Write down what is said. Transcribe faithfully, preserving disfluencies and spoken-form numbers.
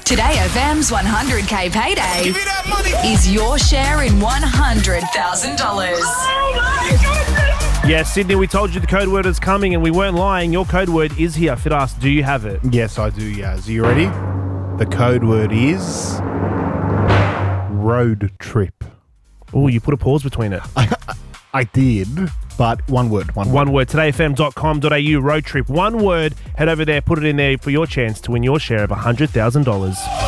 Today F M's one hundred K payday Give me that money. is your share in one hundred thousand dollars. Oh my goodness. Yeah, Sydney, we told you the code word is coming and we weren't lying. Your code word is here. Fit us. Do you have it? Yes, I do, Yaz. Are you ready? The code word is road trip. Oh, you put a pause between it. I, I did, but one word. One, One word. word, today f m dot com dot a u, road trip. One word, head over there, put it in there for your chance to win your share of one hundred thousand dollars.